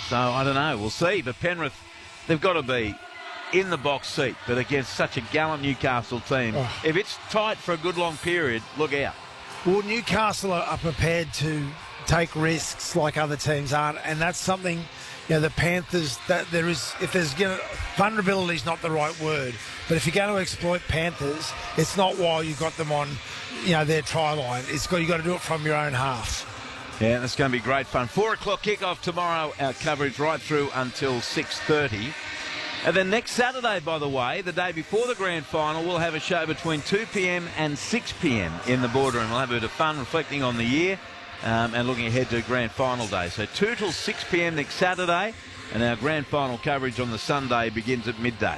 So I don't know. We'll see. But Penrith, they've got to be in the box seat, but against such a gallant Newcastle team. Oh. If it's tight for a good long period, look out. Well, Newcastle are prepared to take risks like other teams aren't, and that's something, the Panthers, that there is, if there's vulnerability is not the right word, but if you're going to exploit Panthers, it's not while you've got them on, their try line. You've got to do it from your own half. Yeah, that's going to be great fun. 4 o'clock kickoff tomorrow. Our coverage right through until 6:30. And then next Saturday, by the way, the day before the grand final, we'll have a show between 2 p.m. and 6 p.m. in the boardroom. We'll have a bit of fun reflecting on the year and looking ahead to grand final day. So 2 till 6 p.m. next Saturday, and our grand final coverage on the Sunday begins at midday.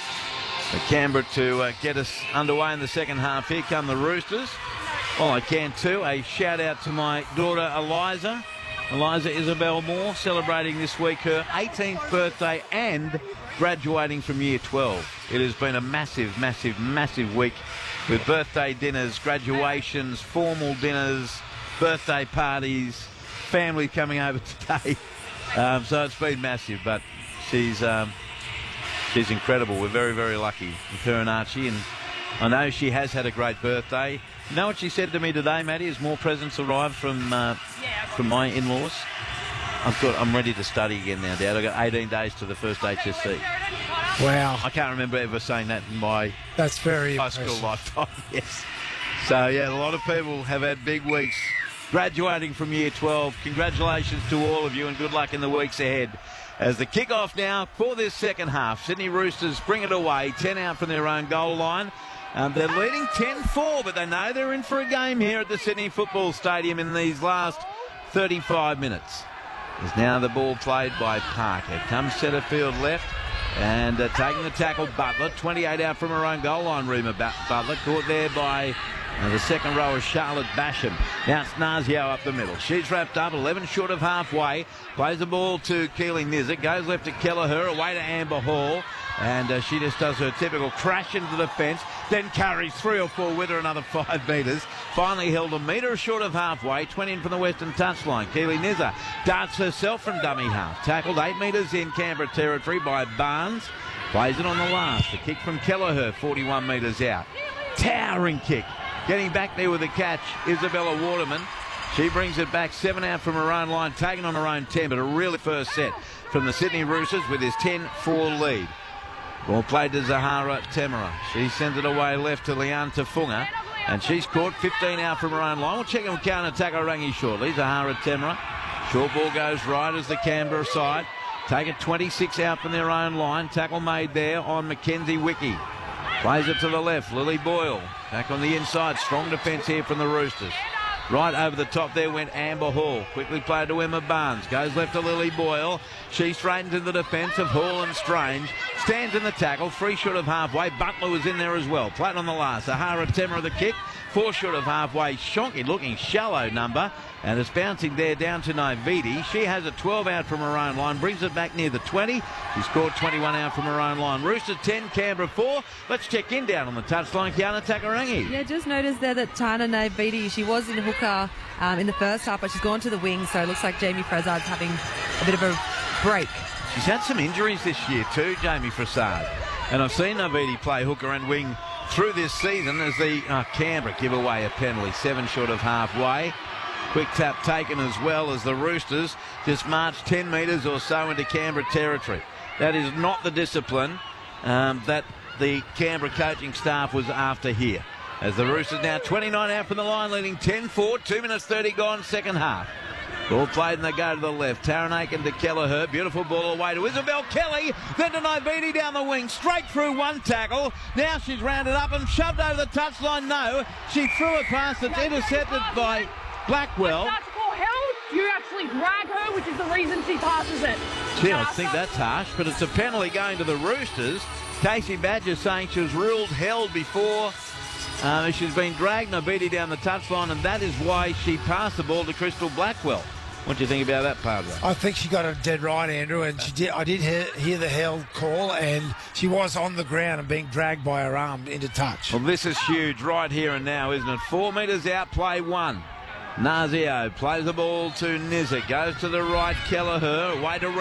So Canberra to get us underway in the second half. Here come the Roosters. Well, I can too. A shout out to my daughter Eliza Isabel Moore, celebrating this week her 18th birthday and graduating from year 12. It has been a massive, massive, massive week with birthday dinners, graduations, formal dinners, birthday parties, family coming over today. So it's been massive, but she's incredible. We're very, very lucky with her and Archie, and I know she has had a great birthday. You know what she said to me today, Maddie, as more presents arrived from my in-laws? I'm ready to study again now, Dad. I've got 18 days to the first HSC. Wow. I can't remember ever saying that in my That's very high school lifetime. Yes. So, yeah, a lot of people have had big weeks graduating from year 12. Congratulations to all of you and good luck in the weeks ahead. As the kick-off now for this second half, Sydney Roosters bring it away, 10 out from their own goal line. They're leading 10-4, but they know they're in for a game here at the Sydney Football Stadium in these last 35 minutes. Is now the ball played by Parker. Comes centre field left and taking the tackle, Butler. 28 out from her own goal line, Reema Butler. Caught there by the second rower, Charlotte Basham. Now it's Nazio up the middle. She's wrapped up, 11 short of halfway. Plays the ball to Keely Nizzard. Goes left to Kelleher, away to Amber Hall. And she just does her typical crash into the fence, then carries 3 or 4 with her, another 5 metres. Finally held a metre short of halfway, 20 in from the western touchline. Keely Nizzard darts herself from dummy half. Tackled 8 metres in Canberra territory by Barnes. Plays it on the last. The kick from Kelleher, 41 metres out. Towering kick. Getting back there with the catch, Isabella Waterman. She brings it back, 7 out from her own line, taken on her own 10, but a really first set from the Sydney Roosters with his 10-4 lead. Ball played to Zahara Temera. She sends it away left to Leanne Tafunga, and she's caught 15 out from her own line. We'll check on counter Takairangi shortly. Zahara Temera. Short ball goes right as the Canberra side. Take it 26 out from their own line. Tackle made there on Mackenzie Wiki. Plays it to the left. Lily Boyle back on the inside. Strong defence here from the Roosters. Right over the top there went Amber Hall. Quickly played to Emma Barnes. Goes left to Lily Boyle. She straightens in the defence of Hall and Strange. Stands in the tackle. 3 short of halfway. Butler was in there as well. Played on the last. Zahara Temera the kick. 4 short of halfway. Shonky looking shallow number. And it's bouncing there down to Naividi. She has a 12 out from her own line. Brings it back near the 20. She scored 21 out from her own line. Roosters 10, Canberra 4. Let's check in down on the touchline. Kiana Takairangi. Yeah, just noticed there that Tana Naividi, she was in hooker in the first half, but she's gone to the wing. So it looks like Jamie Frasard's having a bit of a break. She's had some injuries this year too, Jamie Frasard. And I've seen Naividi play hooker and wing through this season as the Canberra give away a penalty. 7 short of halfway. Quick tap taken as well as the Roosters just marched 10 metres or so into Canberra territory. That is not the discipline that the Canberra coaching staff was after here. As the Roosters now 29 out from the line, leading 10-4, 2 minutes 30 gone, second half. Ball played and they go to the left. Taryn Aiken to Kelleher. Beautiful ball away to Isabel Kelly. Then to Naividi down the wing. Straight through one tackle. Now she's rounded up and shoved over the touchline. No, she threw a pass that's intercepted by Blackwell. That's for held. You actually drag her, which is the reason she passes it. Gee, I think that's harsh, but it's a penalty going to the Roosters. Casey Badger saying she was ruled held before. She's been dragged Naividi down the touchline, and that is why she passed the ball to Crystal Blackwell. What do you think about that, Padre? I think she got it dead right, Andrew, and she did. I did hear the held call, and she was on the ground and being dragged by her arm into touch. Well, this is huge right here and now, isn't it? 4 metres out, play 1. Nazio plays the ball to Nizzard, goes to the right, Kelleher, away to